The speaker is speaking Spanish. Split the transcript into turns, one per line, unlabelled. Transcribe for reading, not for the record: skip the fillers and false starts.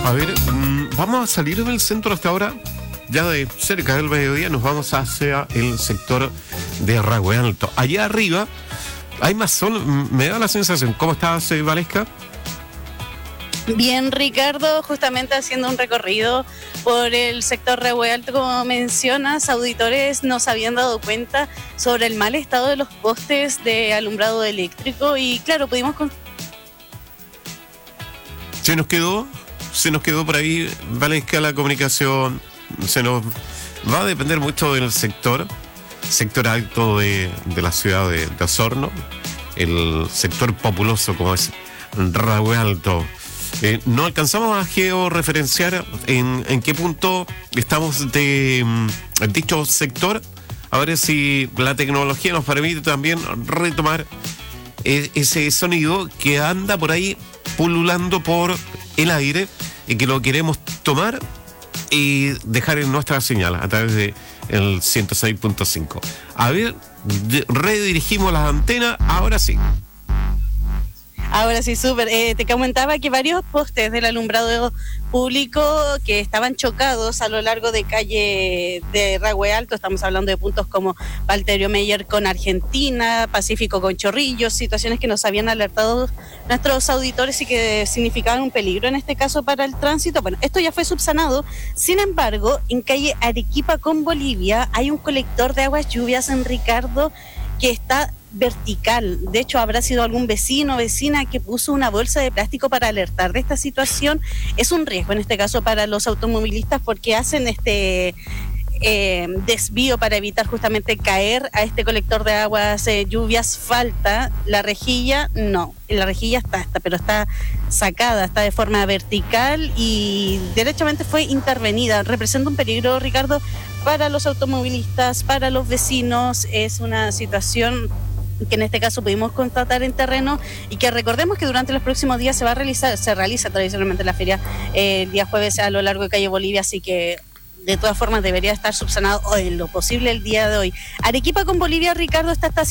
A ver, vamos a salir del centro hasta ahora. Ya de cerca del mediodía nos vamos hacia el sector de Rahue Alto. Allá arriba hay más sol, me da la sensación. ¿Cómo estás, Valesca?
Bien, Ricardo, justamente haciendo un recorrido por el sector Rahue Alto, como mencionas, auditores nos habían dado cuenta sobre el mal estado de los postes de alumbrado eléctrico y claro, pudimos...
Se nos quedó por ahí, Valesca, la comunicación. Se nos va a depender mucho del sector alto de la ciudad de Osorno, el sector populoso como es Rahue Alto. No alcanzamos a georreferenciar en qué punto estamos de dicho sector. A ver si la tecnología nos permite también retomar ese sonido que anda por ahí pululando por el aire y que lo queremos tomar y dejar en nuestra señal a través de el 106.5. A ver, redirigimos las antenas, ahora sí.
Ahora sí, súper. Te comentaba que varios postes del alumbrado público que estaban chocados a lo largo de calle de Rahue Alto, estamos hablando de puntos como Valterio Meyer con Argentina, Pacífico con Chorrillos, situaciones que nos habían alertado nuestros auditores y que significaban un peligro en este caso para el tránsito. Bueno, esto ya fue subsanado. Sin embargo, en calle Arequipa con Bolivia hay un colector de aguas lluvias en Ricardo que está vertical. De hecho, habrá sido algún vecino o vecina que puso una bolsa de plástico para alertar de esta situación. Es un riesgo en este caso para los automovilistas porque hacen este desvío para evitar justamente caer a este colector de aguas lluvias. Falta la rejilla, no, la rejilla está, pero está sacada, está de forma vertical y derechamente fue intervenida. Representa un peligro, Ricardo, para los automovilistas, para los vecinos. Es una situación que en este caso pudimos constatar en terreno y que recordemos que durante los próximos días se realiza tradicionalmente la feria el día jueves a lo largo de calle Bolivia, así que de todas formas debería estar subsanado en lo posible el día de hoy. Arequipa con Bolivia, Ricardo, está